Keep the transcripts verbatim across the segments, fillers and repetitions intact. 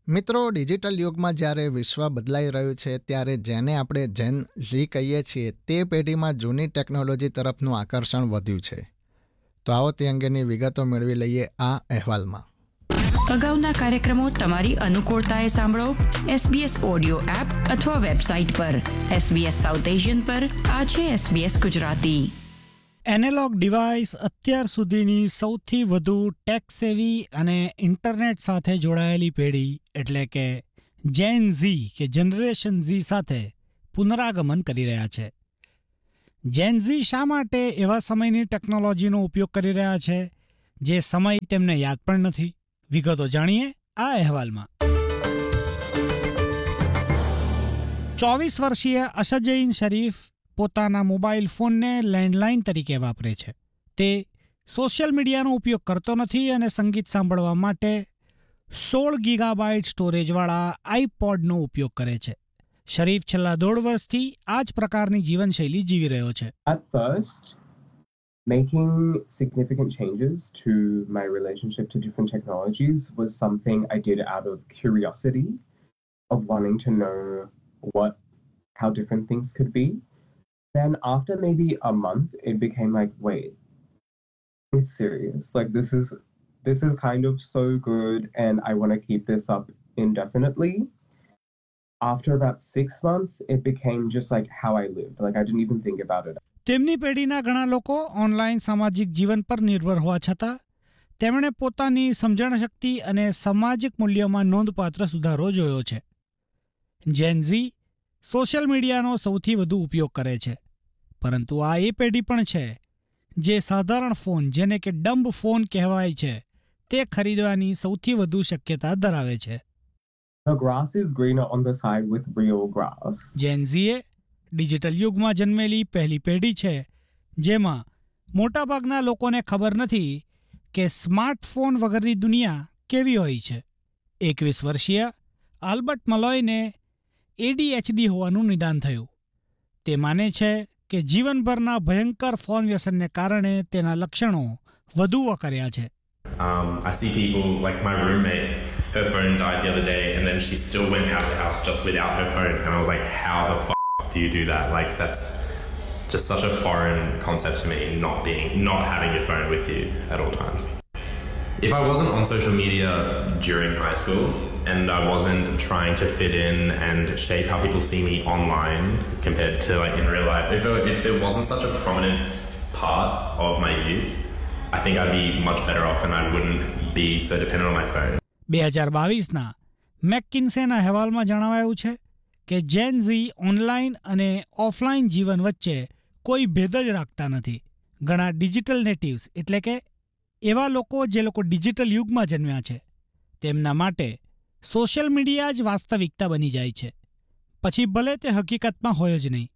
મિત્રો, ડિજિટલ યુગમાં જ્યારે વિશ્વ બદલાઈ રહ્યું છે ત્યારે જેને આપણે જેન ઝી કહીએ છીએ તે પેઢીમાં જૂની ટેકનોલોજી તરફનું આકર્ષણ વધ્યું છે. તો આવો તે અંગેની વિગતો મેળવી લઈએ આ અહેવાલમાં. અગાઉના કાર્યક્રમો તમારી અનુકૂળતાએ સાંભળો એસબીએસ ઓડિયો એપ અથવા વેબસાઇટ પર. એસબીએસ સાઉથ એશિયન પર આ છે એસબીએસ ગુજરાતી. એનાલોગ ડિવાઇસ અત્યાર સુધીની સૌથી વધુ ટેક સેવી અને ઇન્ટરનેટ સાથે જોડાયેલી પેઢી એટલે કે જેન ઝી કે જનરેશન ઝી સાથે પુનરાગમન કરી રહ્યા છે. જેન ઝી શા માટે એવા સમયની ટેકનોલોજીનો ઉપયોગ કરી રહ્યા છે જે સમય તેમને યાદ પણ નથી? વિગતો જાણીએ આ અહેવાલમાં. ચોવીસ વર્ષીય અશજૈન શરીફ પોતાના મોબાઈલ ફોનને લેન્ડલાઇન તરીકે વાપરે છે. તે સોશિયલ મીડિયાનો ઉપયોગ કરતો નથી અને સંગીત સાંભળવા માટે સોળ ગીગાબાઇટ સ્ટોરેજવાળા આઈપોડનો ઉપયોગ કરે છે. શરીફ છેલ્લા દોઢ વર્ષથી આ જ પ્રકારની જીવનશૈલી જીવી રહ્યો છે. At first, making significant changes to my relationship to different technologies was something I did out of curiosity, of wanting to know what, how different things could be. Then after maybe a month, it became like, wait, it's serious. Like this is this is kind of so good, and I want to keep this up indefinitely. After about six months, it became just like how I lived. Like I didn't even think about it. તેમની પેઢીના ઘણા લોકો online સામાજિક જીવન પર નિર્ભર હોવા છતાં તેમણે પોતાની સમજણ શક્તિ અને સામાજિક મૂલ્યોમાં નોંધપાત્ર સુધારો જોયો છે. જેન ઝી સોશિયલ મીડિયાનો સૌથી વધુ ઉપયોગ કરે છે, પરંતુ આ એ પેઢી પણ છે જે સાધારણ ફોન જેને કે ડમ્બ ફોન કહેવાય છે તે ખરીદવાની સૌથી વધુ શક્યતા ધરાવે છે. The grass is greener on the side with real grass. Gen ઝીએ digital યુગમાં જન્મેલી પહેલી પેઢી છે જેમાં મોટાભાગના લોકોને ખબર નથી કે સ્માર્ટફોન વગરની દુનિયા કેવી હોય છે. એકવીસ વર્ષીય આલ્બર્ટ મલોયને એડીએચડી હોવાનું નિદાન થયું. તે માને છે કે જીવનભરના ભયંકર ફોન વ્યસનને કારણે તેના લક્ષણો વધુ વકર્યા છે. Um, I see people like my roommate, her phone died the other day and then she still went out of the house just without her phone. And I was like, how the f*** do you do that? Like that's just such a foreign concept to me, not being, not having your phone with you at all times. If I wasn't on social media during high school and I wasn't trying to fit in and shape how people see me online compared to like in real life, if it, if it wasn't such a prominent part of my youth, I think I'd be much better off and I wouldn't be so dependent on my phone. બે હજાર બાવીસના મેકકિન્સેના અહેવાલમાં જણાવાયું છે કે જેન Zee online અને offline જીવન વચ્ચે કોઈ ભેદ જ રાખતા નથી. ઘણા ડિજિટલ નેટિવ્સ એટલે કે એવા લોકો જે લોકો ડિજિટલ યુગમાં જન્મ્યા છે તેમના માટે સોશિયલ મીડિયા જ વાસ્તવિકતા બની જાય છે, પછી ભલે તે હકીકતમાં હોય જ નહીં.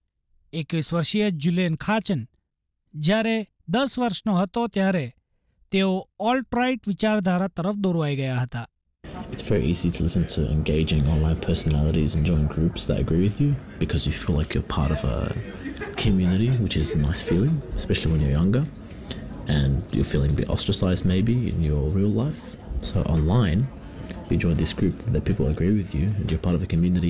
એકવીસ વર્ષીય જુલિયન ખાચન જ્યારે દસ વર્ષનો હતો ત્યારે તેઓ ઓલ્ટ રાઇટ વિચારધારા તરફ દોરવાઈ ગયા હતા. It's very easy to listen to engaging online personalities and join groups that agree with you because you feel like you're part of a community, which is a nice feeling, especially when you're younger and you're feeling a bit ostracized maybe in your real life. So online, you join this group that people agree with you and you're part of a community.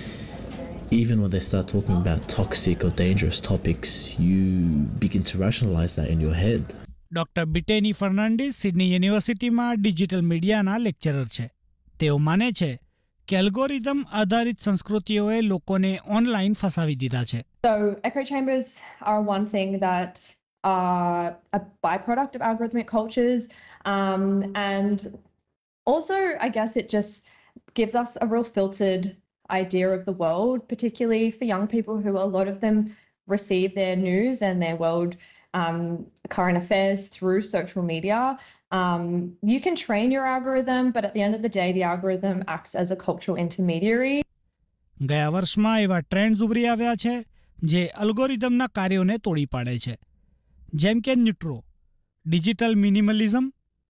Even when they start talking about toxic or dangerous topics, you begin to rationalize that in your head. Doctor બિટેની Fernandes Sydney યુનિવર્સિટીમાં digital મીડિયાના lecturer છે. તેઓ માને છે કે algorithm આધારિત સંસ્કૃતિઓએ લોકોને online ફસાવી દીધા છે. So echo chambers are one thing that are a byproduct of algorithmic cultures, um, and also I guess it just gives us a real filtered idea of the world, particularly for young people who a lot of them receive their news and their world um, current affairs through social media. Um, you can train your algorithm, but at the end of the day, the algorithm acts as a cultural intermediary. ગયા વર્ષમાં એવા trends ઉભરી આવ્યા છે જે અલ્ગોરિધમના કાર્યોને તોડી પાડે છે, જેમ કે ન્યુટ્રો ડિજિટલ મિનિમલિઝમ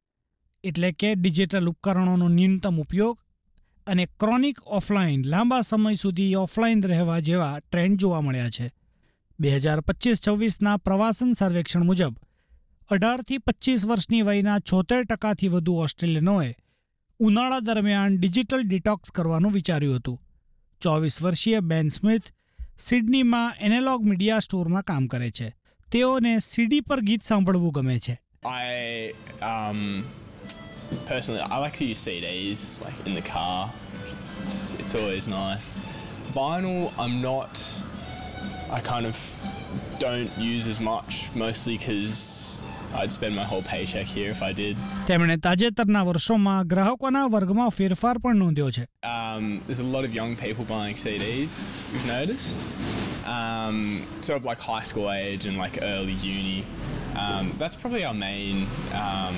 એટલે કે ડિજિટલ ઉપકરણોનો ન્યૂનતમ ઉપયોગ અને ક્રોનિક ઓફલાઈન લાંબા સમય સુધી ઓફલાઈન રહેવા જેવા ટ્રેન્ડ જોવા મળ્યા છે. બે હજાર પચીસ છવ્વીસના પ્રવાસન સર્વેક્ષણ મુજબ અઢારથી પચીસ વર્ષની વયના છોતેર ટકાથી વધુ ઓસ્ટ્રેલિયનોએ ઉનાળા દરમિયાન ડિજિટલ ડિટોક્સ કરવાનું વિચાર્યું હતું. ચોવીસ વર્ષીય બેન સ્મિથ સિડનીમાં એનાલોગ મીડિયા સ્ટોરમાં કામ કરે છે. તેઓને સીડી પર ગીત સાંભળવું ગમે છે. I um, personally I like to use C Ds like in the car. It's, it's always nice. Vinyl I'm not. I kind of don't use as much, mostly because I'd spend my whole paycheck here if I did. તેમણે તાજેતરના વર્ષોમાં ગ્રાહકોના વર્ગમાં ફેરફાર પણ નોંધ્યો છે. Um, there's a lot of young people buying C Ds. We've noticed. Um, sort of like high school age and like early uni. Um, that's probably our main um,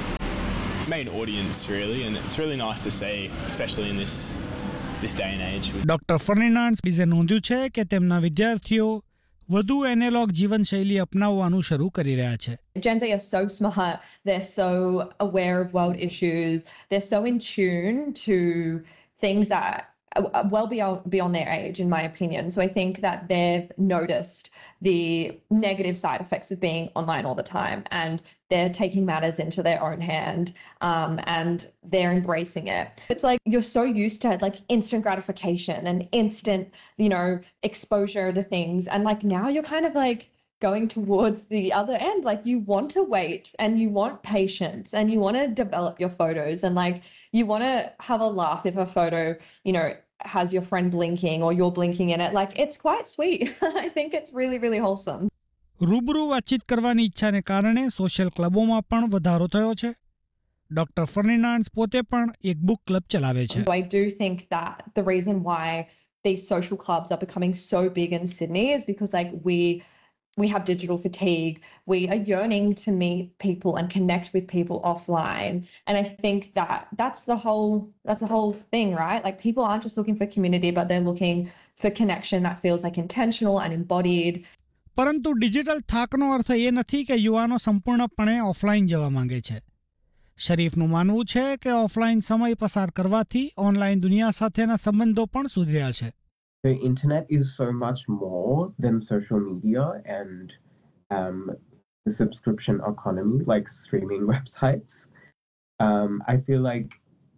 main audience really, and it's really nice to see, especially in this this day and age. Doctor ફર્નાન્ડિઝે નોંધ્યું છે કે તેમના વિદ્યાર્થીઓ વધુ analogue જીવનશૈલી અપનાવવાનું શરૂ કરી રહ્યા છે. Gen Z are so smart, they're so aware of world issues, they're so in tune to things that are well beyond, beyond their age, in my opinion. So I think that they've noticed the negative side effects of being online all the time, and they're taking matters into their own hand, um, and they're embracing it. It's like you're so used to like instant gratification and instant, you know, exposure to things, and like now you're kind of like going towards the other end. Like you want to wait and you want patience and you want to develop your photos, and like you want to have a laugh if a photo, you know, has your friend blinking or you're blinking in it. Like it's quite sweet. I think it's really, really wholesome. રૂબરૂ વાતચીત કરવાની ઈચ્છાને કારણે social ક્લબોમાં પણ વધારો થયો છે. Doctor ફર્નાન્ડિઝ પોતે પણ એક બુક ક્લબ ચલાવે છે. I do think that the reason why these social clubs are becoming so big in Sydney is because like we we have digital fatigue. We are yearning to meet people and connect with people offline. And I think that that's the whole that's the whole thing, right? Like people aren't just looking for community, but they're looking for connection that feels like intentional and embodied. પરંતુ digital થાકનો અર્થ એ નથી કે યુવાનો સંપૂર્ણપણે offline જવા માંગે છે. શરીફનું માનવું છે કે ઓફલાઈન સમય પસાર કરવાથી ઓનલાઈન દુનિયા સાથેના સંબંધો પણ સુધર્યા છે. The internet is so much more than social media and um, the subscription economy, like streaming websites. Um, I feel like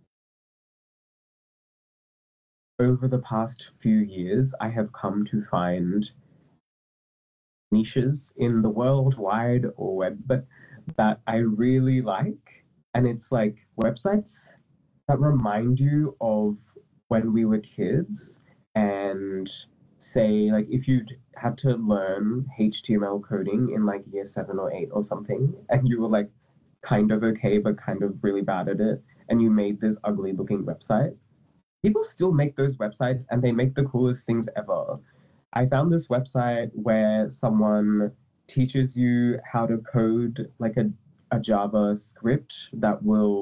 over the past few years, I have come to find niches in the World Wide Web that I really like. And it's like websites that remind you of when we were kids. And say like if you had to learn H T M L coding in like year seven or eight or something, and you were like kind of okay but kind of really bad at it, and you made this ugly looking website, people still make those websites and they make the coolest things ever. I found this website where someone teaches you how to code like a, a Java script that will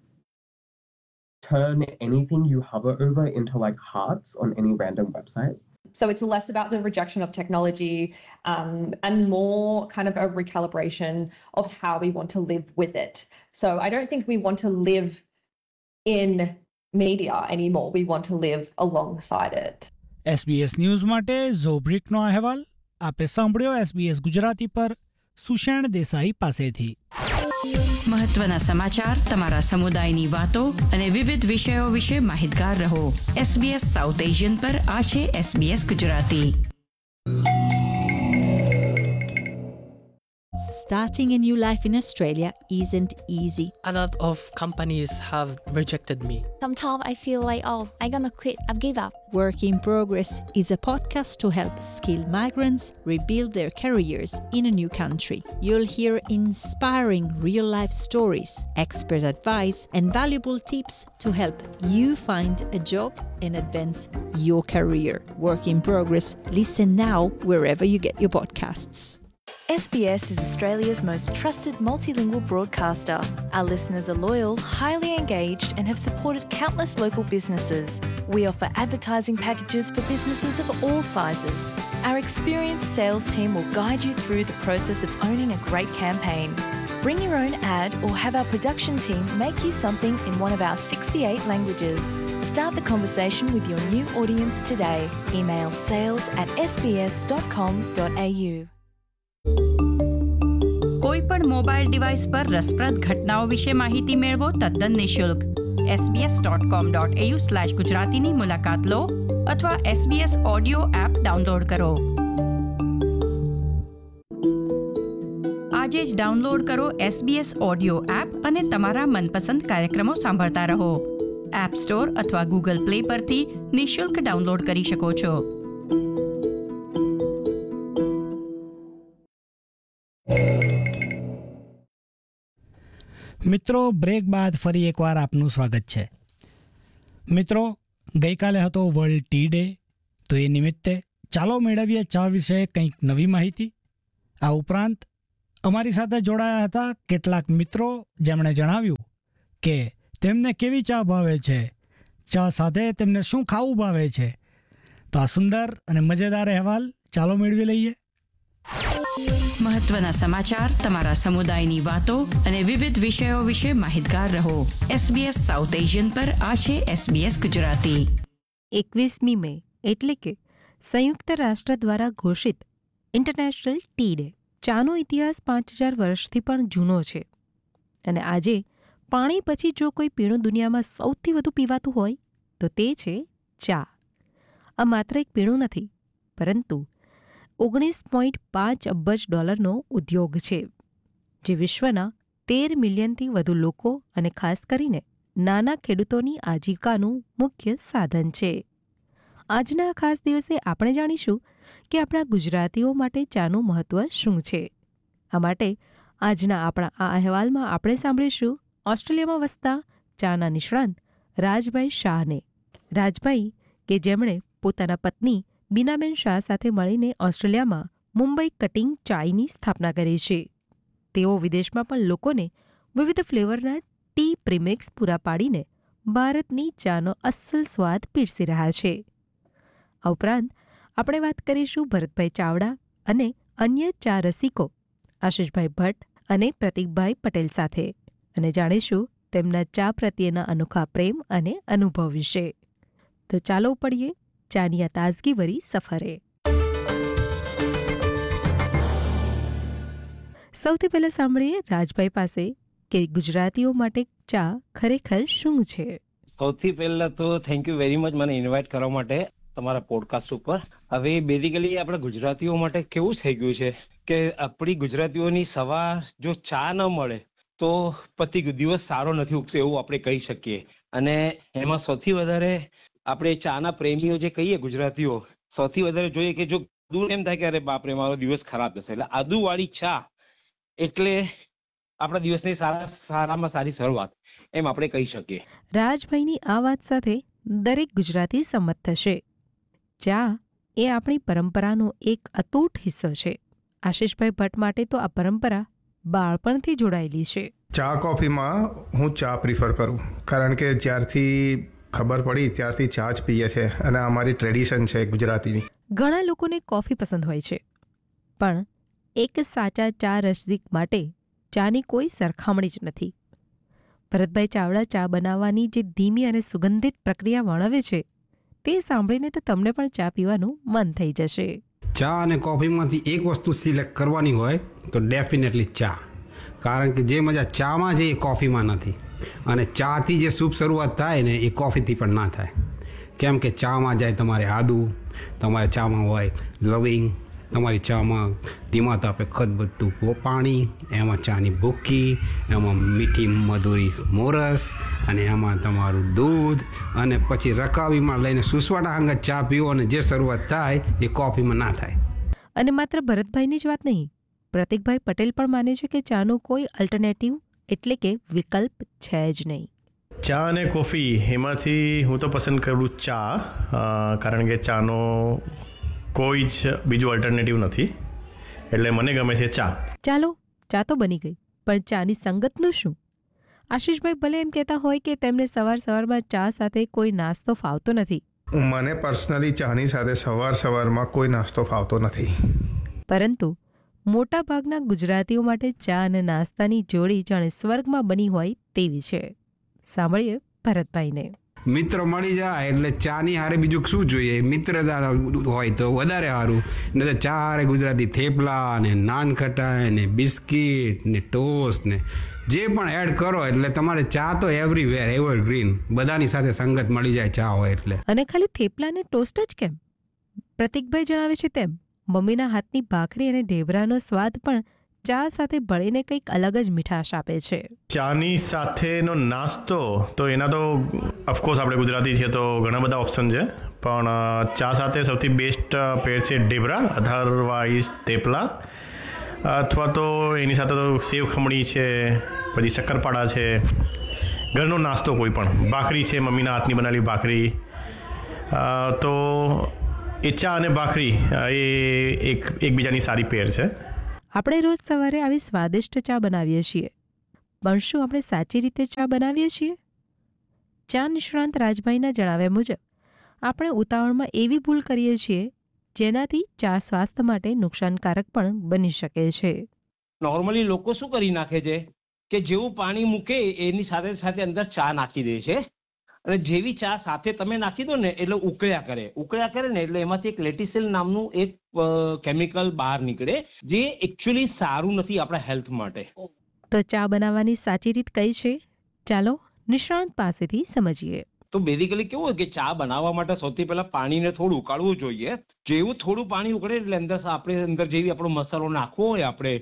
turn anything you hover over into like hearts on any random website. So it's less about the rejection of technology um, and more kind of a recalibration of how we want to live with it. So I don't think we want to live in media anymore. We want to live alongside it. S B S news માટે ઝોબ્રિકનો અહેવાલ આપે સાંભળ્યો S B S Gujarati પર સુષેણ દેસાઈ પાસેથી. મહત્વના સમાચાર, તમારા સમુદાયની વાતો અને વિવિધ વિષયો વિશે માહિતગાર રહો. S B S south Asian પર આ છે S B S Gujarati. Starting a new life in Australia isn't easy. A lot of companies have rejected me. Sometimes I feel like, oh, I'm gonna quit, I've give up. Work in Progress is a podcast to help skilled migrants rebuild their careers in a new country. You'll hear inspiring real-life stories, expert advice, and valuable tips to help you find a job and advance your career. Work in Progress. Listen now wherever you get your podcasts. S B S is Australia's most trusted multilingual broadcaster. Our listeners are loyal, highly engaged, and have supported countless local businesses. We offer advertising packages for businesses of all sizes. Our experienced sales team will guide you through the process of owning a great campaign. Bring your own ad or have our production team make you something in one of our sixty-eight languages. Start the conversation with your new audience today. Email sales at s b s dot com dot a u. કોઈ પણ mobile device પર રસપ્રદ ઘટનાઓ વિશે માહિતી મેળવો તદ્દન નિઃશુલ્ક. SBS dot com dot AU slash ગુજરાતીની મુલાકાત લો અથવા એસબીએસ ઓડિયો એપ ડાઉનલોડ કરો. આજે જ ડાઉનલોડ કરો એસબીએસ ઓડિયો એપ અને તમારા મનપસંદ કાર્યક્રમો સાંભળતા રહો. એપ સ્ટોર અથવા ગૂગલ પ્લે પરથી નિઃશુલ્ક ડાઉનલોડ કરી શકો છો. મિત્રો, બ્રેક બાદ ફરી એકવાર આપનું સ્વાગત છે. મિત્રો, ગઈકાલે હતો વર્લ્ડ ટી ડે, તો એ નિમિત્તે ચાલો મેળવીએ ચા વિશે કંઈક નવી માહિતી. આ ઉપરાંત અમારી સાથે જોડાયા હતા કેટલાક મિત્રો, જેમણે જણાવ્યું કે તેમને કેવી ચા ભાવે છે, ચા સાથે તેમને શું ખાવું ભાવે છે. તો આ સુંદર અને મજેદાર અહેવાલ ચાલો મેળવી લઈએ. મહત્વના સમાચાર, તમારા સમુદાયની વાતો અને વિવિધ વિષયો વિશે માહિતગાર રહો. એસબીએસ સાઉથ એશિયન પર આ છે એસબીએસ ગુજરાતી. એકવીસમી મે એટલે કે સંયુક્ત રાષ્ટ્ર દ્વારા ઘોષિત ઇન્ટરનેશનલ ટી ડે. ચાનો ઇતિહાસ પાંચ હજાર વર્ષથી પણ જૂનો છે અને આજે પાણી પછી જો કોઈ પીણું દુનિયામાં સૌથી વધુ પીવાતું હોય તો તે છે ચા. આ માત્ર એક પીણું નથી, પરંતુ ઓગણીસ પોઈન્ટ પાંચ અબજ ડોલરનો ઉદ્યોગ છે, જે વિશ્વના તેર મિલિયનથી વધુ લોકો અને ખાસ કરીને નાના ખેડૂતોની આજીવિકાનું મુખ્ય સાધન છે. આજના ખાસ દિવસે આપણે જાણીશું કે આપણા ગુજરાતીઓ માટે ચાનું મહત્ત્વ શું છે. આ માટે આજના આપણા આ અહેવાલમાં આપણે સાંભળીશું ઓસ્ટ્રેલિયામાં વસતા ચાના નિષ્ણાંત રાજભાઈ શાહને. રાજભાઈ કે જેમણે પોતાના પત્ની બીનાબેન શાહ સાથે મળીને ઓસ્ટ્રેલિયામાં મુંબઈ કટિંગ ચાયની સ્થાપના કરી છે. તેઓ વિદેશમાં પણ લોકોને વિવિધ ફ્લેવરના ટી પ્રીમિક્સ પૂરા પાડીને ભારતની ચાનો અસલ સ્વાદ પીરસી રહ્યા છે. આ ઉપરાંત આપણે વાત કરીશું ભરતભાઈ ચાવડા અને અન્ય ચા રસિકો આશિષભાઈ ભટ્ટ અને પ્રતિકભાઈ પટેલ સાથે, અને જાણીશું તેમના ચા પ્રત્યેના અનોખા પ્રેમ અને અનુભવ વિશે. તો ચાલો પડીએ ચાની આ તાજગીભરી સફરે. સૌથી પહેલા સાંભળીએ રાજભાઈ પાસે કે ગુજરાતીઓ માટે ચા ખરેખર શું છે. સૌથી પહેલા તો થેન્ક યુ વેરી મચ મને ઇન્વાઇટ કરવા માટે તમારા પોડકાસ્ટ ઉપર. હવે બેઝિકલી આપણા ગુજરાતીઓ માટે કેવું થઈ ગયું છે કે આપણી ગુજરાતીઓની સવાર જો ચા ન મળે તો પતિ દિવસ સારો નથી ઉગતો એવું આપણે કહી શકીએ. અને એમાં સૌથી વધારે આપણે ચાના પ્રેમીઓ જે કહીએ ગુજરાતીઓ, સૌથી વધારે જોઈએ કે જો દૂર એમ થાય કે અરે બાપરે મારો દિવસ ખરાબ જશે, એટલે આદુવાળી ચા એટલે આપણા દિવસની સારા સારામાં સારી શરૂઆત એમ આપણે કહી શકીએ. રાજભાઈની આ વાત સાથે દરેક ગુજરાતી સંમત થશે. ચા એ આપણી પરંપરાનો એક અતૂટ હિસ્સો છે. આશિષભાઈ ભટ્ટ માટે તો આ પરંપરા બાળપણથી જોડાયેલી છે. ચા કોફીમાં હું ચા પ્રિફર કરું, કારણ કે જ્યારથી ખબર પડી ત્યારથી ચા જ પીએ છે અને અમારી ટ્રેડિશન છે ગુજરાતીની. ઘણા લોકોને કોફી પસંદ હોય છે, પણ એક સાચા ચા રસિક માટે ચાની કોઈ સરખામણી જ નથી. ભરતભાઈ ચાવડા ચા બનાવવાની જે ધીમી અને સુગંધિત પ્રક્રિયા વર્ણવે છે તે સાંભળીને તો તમને પણ ચા પીવાનું મન થઈ જશે. ચા અને કોફીમાંથી એક વસ્તુ સિલેક્ટ કરવાની હોય તો ડેફિનેટલી ચા, કારણ કે જે મજા ચામાં છે એ કોફીમાં નથી, અને ચાથી જે શુભ શરૂઆત થાય ને એ કોફીથી પણ ના થાય. કેમ કે ચામાં જાય તમારે આદુ, તમારે ચામાં હોય લવિંગ, તમારી ચામાં ધીમા તાપે ખદબદતું પાણી, એમાં ચાની ભૂકી, એમાં મીઠી મધુરી મોરસ, અને એમાં તમારું દૂધ, અને પછી રકાવીમાં લઈને સુસવાટા હંગત ચા પીવો અને જે શરૂઆત થાય એ કોફીમાં ના થાય. અને માત્ર ભરતભાઈની જ વાત નહીં, પ્રતિકભાઈ પટેલ પણ માને છે કે ચાનું કોઈ અલ્ટરનેટિવ એટલે કે વિકલ્પ છે જ નહીં. ચા અને કોફી એમાંથી હું તો પસંદ કરું ચા, કારણ કે ચાનો કોઈ જ બીજું અલ્ટરનેટિવ નથી, એટલે મને ગમે છે ચા. ચાલો, ચા તો બની ગઈ, પણ ચાની સંગતનું શું? આશિષભાઈ ભલે એમ કહેતા હોય કે તેમને સવાર સવારમાં ચા સાથે કોઈ નાસ્તો ફાવતો નથી. મને પર્સનલી ચાની સાથે સવાર સવારમાં કોઈ નાસ્તો ફાવતો નથી, પરંતુ મોટા ભાગના ગુજરાતીઓ માટે ચા અને નાસ્તાની જોડી જાણે સ્વર્ગમાં બની હોય તેવી છે. સાંભળીએ ભરતભાઈને. મિત્ર મળી જાય એટલે ચાની હારે બીજું શું જોઈએ, મિત્રતા હોય તો વધારે સારું. ને તો ચા હારે ગુજરાતી થેપલા ને નાનખટાઈ ને બિસ્કીટ ને ટોસ્ટ ને જે પણ એડ કરો એટલે તમારે ચા તો એવરીવેર એવરગ્રીન, બધાની સાથે સંગત મળી જાય ચા હોય એટલે. અને ખાલી થેપલા ને ટોસ્ટ જ કેમ? પ્રતિકભાઈ જણાવે છે તેમ મમ્મીના હાથની ભાખરી અને ઢેબરાનો સ્વાદ પણ ચા સાથે ભળીને કંઈક અલગ જ મીઠાશ આપે છે. ચાની સાથેનો નાસ્તો તો એના તો ઓફકોર્સ આપણે ગુજરાતી છીએ તો ઘણા બધા ઓપ્શન છે, પણ ચા સાથે સૌથી બેસ્ટ પેર છે ઢેબરા, અધરવાઇઝ થેપલા, અથવા તો એની સાથે તો સેવ ખમણી છે, પછી શક્કરપાડા છે, ઘરનો નાસ્તો કોઈ પણ, ભાખરી છે મમ્મીના હાથની બનાવેલી ભાખરી. તો એ ચા અને ભાખરી એ એક એકબીજાની સારી પેર છે. આપણે રોજ સવારે આવી સ્વાદિષ્ટ ચા બનાવીએ છીએ, પણ શું આપણે સાચી રીતે ચા બનાવીએ છીએ? ચા નિષ્ણાંત રાજભાઈના જણાવ્યા મુજબ આપણે ઉતાવળમાં એવી ભૂલ કરીએ છીએ જેનાથી ચા સ્વાસ્થ્ય માટે નુકસાનકારક પણ બની શકે છે. નોર્મલી લોકો શું કરી નાખે છે કે જેવું પાણી મૂકે એની સાથે સાથે અંદર ચા નાખી દે છે, અને જેવી ચા સાથે તમે નાખી દો ને એટલે ઉકળ્યા કરે ઉકળ્યા કરે ને એટલે એમાંથી એક લેટિસિલ નામનું એક કેમિકલ બહાર નીકળે જે એકચ્યુઅલી સારું નથી આપણા હેલ્થ માટે. તો ચા બનાવવાની સાચી રીત કઈ છે? ચાલો નિષ્ણાંત પાસેથી સમજીએ. તો બેઝિકલી કેવું હોય કે ચા બનાવવા માટે સૌથી પહેલા પાણીને થોડું ઉકાળવું જોઈએ. જેવું થોડું પાણી ઉકળે એટલે અંદર આપણે અંદર જેવી આપણો મસાલો નાખવો હોય, આપણે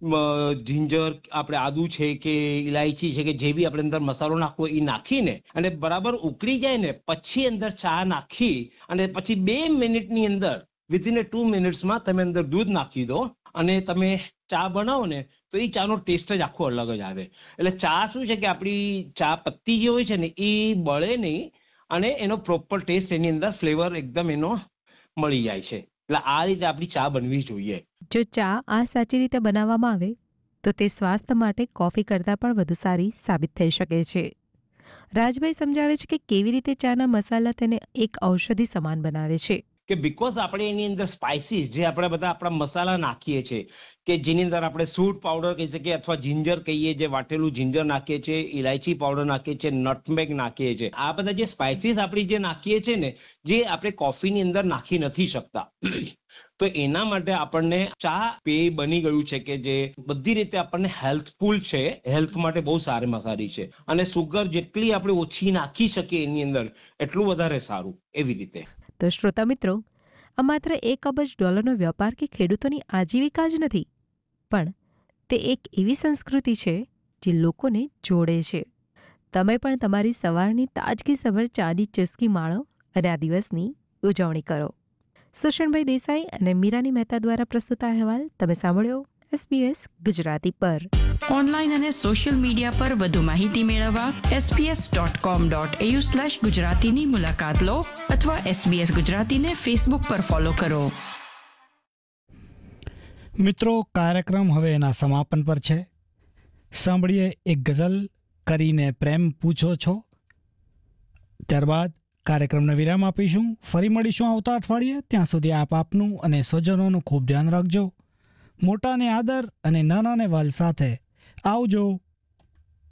જિંજર, આપણે આદુ છે કે ઇલાયચી છે કે જે બી આપણે અંદર મસાલો નાખવો એ નાખીને અને બરાબર ઉકળી જાય ને પછી અંદર ચા નાખી અને પછી બે મિનિટની અંદર વિધિન એ ટુ મિનિટ્સમાં તમે અંદર દૂધ નાખી દો અને તમે ચા બનાવો ને તો એ ચાનો ટેસ્ટ જ આખો અલગ જ આવે. એટલે ચા શું છે કે આપણી ચા પત્તી જે હોય છે ને એ બળે નહીં અને એનો પ્રોપર ટેસ્ટ એની અંદર ફ્લેવર એકદમ એનો મળી જાય છે. એટલે આ રીતે આપણી ચા બનવી જોઈએ. જો ચા આ સાચી રીતે બનાવવામાં આવે તો તે સ્વાસ્થ્ય માટે કોફી કરતાં પણ વધુ સારી સાબિત થઈ શકે છે. રાજભાઈ સમજાવે છે કે કેવી રીતે ચાના મસાલા તેને એક ઔષધિ સમાન બનાવે છે. કે બીકોઝ આપણે એની અંદર સ્પાઇસીસ જે આપણે બધા આપણા મસાલા નાખીએ છીએ કે જેની અંદર આપણે સૂટ પાવડર કહી શકીએ અથવા જિંજર કહીએ, જે વાટેલું જિંજર નાખીએ છીએ, ઇલાયચી પાવડર નાખીએ છીએ, નટમેગ નાખીએ છીએ, આ બધા જે સ્પાઇસીસ આપણી જે નાખીએ છીએ ને જે આપણે કોફીની અંદર નાખી નથી શકતા. તો એના માટે આપણને ચા પેય બની ગયું છે કે જે બધી રીતે આપણને હેલ્થફુલ છે, હેલ્થ માટે બહુ સારામાં સારી છે, અને સુગર જેટલી આપણે ઓછી નાખી શકીએ એની અંદર એટલું વધારે સારું. એવી રીતે તો શ્રોતા મિત્રો, આ માત્ર એક અબજ ડોલરનો વેપાર કે ખેડૂતોની આજીવિકા જ નથી, પણ તે એક એવી સંસ્કૃતિ છે જે લોકોને જોડે છે. તમે પણ તમારી સવારની તાજગીસભર ચાની ચુસ્કી માણો અને આ દિવસની ઉજવણી કરો. સુષણભાઈ દેસાઈ અને મીરાની મહેતા દ્વારા પ્રસ્તુત અહેવાલ તમે સાંભળ્યો એસબીએસ ગુજરાતી પર. ઓનલાઈન અને સોશિયલ મીડિયા પર વધુ માહિતી મેળવવા SBS dot com dot AU slash ગુજરાતીની મુલાકાત લો અથવા એસબીએસ ગુજરાતીને ફેસબુક પર ફોલો કરો. મિત્રો, કાર્યક્રમ હવે એના સમાપન પર છે. સાંભળીએ એક ગઝલ, કરીને પ્રેમ પૂછો છો. ત્યારબાદ કાર્યક્રમને વિરામ આપીશું. ફરી મળીશું આવતા અઠવાડિયે. ત્યાં સુધી આપ આપનું અને સ્વજનોનું ખૂબ ધ્યાન રાખજો. મોટાને આદર અને નાનાને વાલ સાથે આવજો.